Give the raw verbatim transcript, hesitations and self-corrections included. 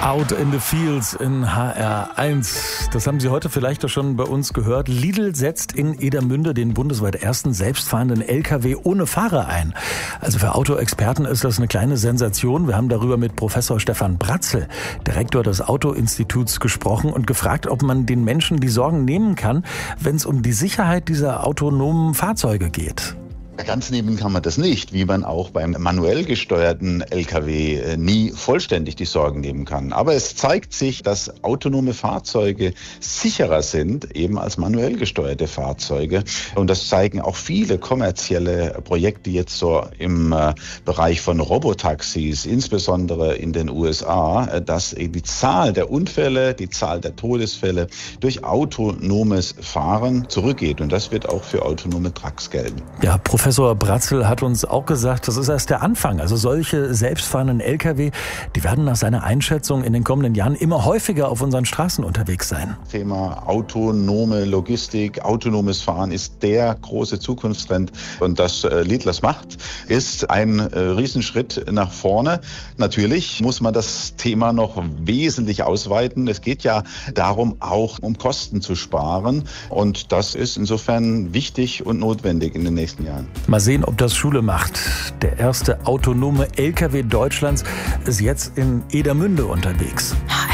Out in the Fields in H R eins. Das haben Sie heute vielleicht auch schon bei uns gehört. Lidl setzt in Edermünde den bundesweit ersten selbstfahrenden L K W ohne Fahrer ein. Also für Autoexperten ist das eine kleine Sensation. Wir haben darüber mit Professor Stefan Bratzel, Direktor des Autoinstituts, gesprochen und gefragt, ob man den Menschen die Sorgen nehmen kann, wenn es um die Sicherheit dieser autonomen Fahrzeuge geht. Ganz nehmen kann man das nicht, wie man auch beim manuell gesteuerten L K W nie vollständig die Sorgen nehmen kann. Aber es zeigt sich, dass autonome Fahrzeuge sicherer sind, eben als manuell gesteuerte Fahrzeuge. Und das zeigen auch viele kommerzielle Projekte jetzt so im Bereich von Robotaxis, insbesondere in den U S A, dass die Zahl der Unfälle, die Zahl der Todesfälle durch autonomes Fahren zurückgeht. Und das wird auch für autonome Trucks gelten. Ja, Professor Bratzel hat uns auch gesagt, das ist erst der Anfang. Also solche selbstfahrenden L K W, die werden nach seiner Einschätzung in den kommenden Jahren immer häufiger auf unseren Straßen unterwegs sein. Thema autonome Logistik, autonomes Fahren ist der große Zukunftstrend. Und das äh, Lidl macht, ist ein äh, Riesenschritt nach vorne. Natürlich muss man das Thema noch wesentlich ausweiten. Es geht ja darum, auch um Kosten zu sparen. Und das ist insofern wichtig und notwendig in den nächsten Jahren. Mal sehen, ob das Schule macht. Der erste autonome L K W Deutschlands ist jetzt in Edermünde unterwegs.